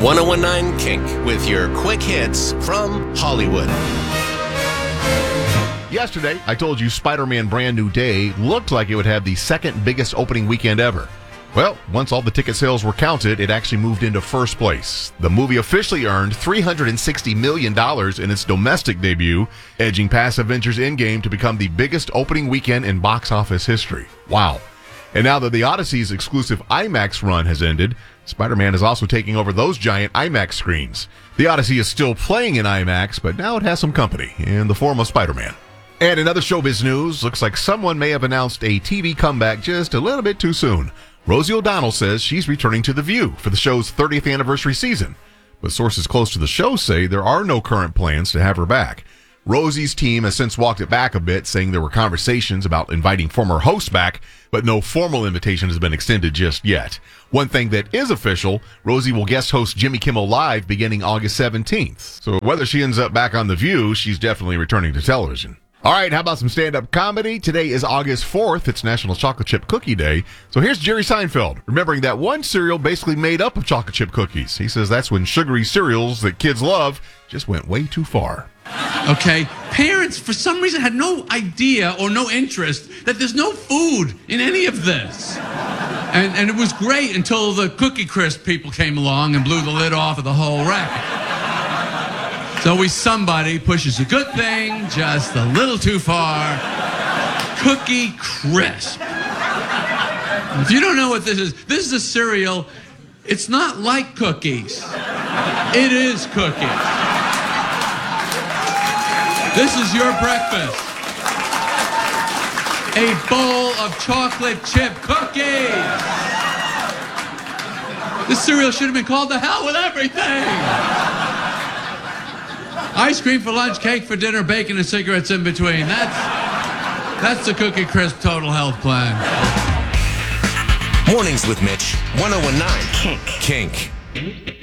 1019 Kink with your quick hits from Hollywood. Yesterday, I told you Spider-Man Brand New Day looked like it would have the second biggest opening weekend ever. Well, once all the ticket sales were counted, it actually moved into first place. The movie officially earned $360 million in its domestic debut, edging past Avengers Endgame to become the biggest opening weekend in box office history. Wow. And now that the Odyssey's exclusive IMAX run has ended, Spider-Man is also taking over those giant IMAX screens. The Odyssey is still playing in IMAX, but now it has some company in the form of Spider-Man. And in other showbiz news, looks like someone may have announced a TV comeback just a little bit too soon. Rosie O'Donnell says she's returning to The View for the show's 30th anniversary season. But sources close to the show say there are no current plans to have her back. Rosie's team has since walked it back a bit, saying there were conversations about inviting former hosts back, but no formal invitation has been extended just yet. One thing that is official, Rosie will guest host Jimmy Kimmel Live beginning August 17th. So whether she ends up back on The View, she's definitely returning to television. All right, how about some stand-up comedy? Today is August 4th. It's National Chocolate Chip Cookie Day. So here's Jerry Seinfeld, remembering that one cereal basically made up of chocolate chip cookies. He says that's when sugary cereals that kids love just went way too far. Okay, parents, for some reason, had no idea or no interest that there's no food in any of this. And it was great until the Cookie Crisp people came along and blew the lid off of the whole racket. It's always somebody pushes a good thing just a little too far. Cookie Crisp. If you don't know what this is a cereal. It's not like cookies. It is cookies. This is your breakfast. A bowl of chocolate chip cookies. This cereal should have been called The Hell with Everything. Ice cream for lunch, cake for dinner, bacon and cigarettes in between. That's the Cookie Crisp Total Health Plan. Mornings with Mitch, 1019 Kink.